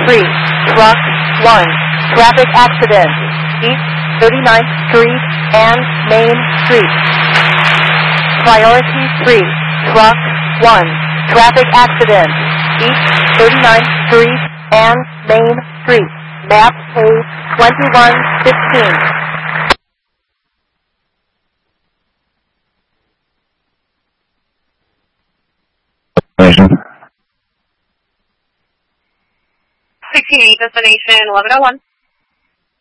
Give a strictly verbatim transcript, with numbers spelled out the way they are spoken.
three, truck one, traffic accident, East thirty-ninth Street and Main Street. Priority three, truck one, traffic accident, East thirty-ninth Street and Main Street. Map page twenty-one fifteen. sixteen eight, destination eleven oh one.